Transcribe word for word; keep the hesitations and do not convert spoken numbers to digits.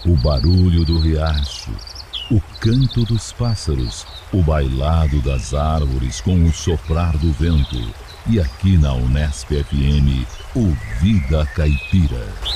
o barulho do riacho, o canto dos pássaros, o bailado das árvores com o soprar do vento. E aqui na Unesp F M, o Vida Caipira.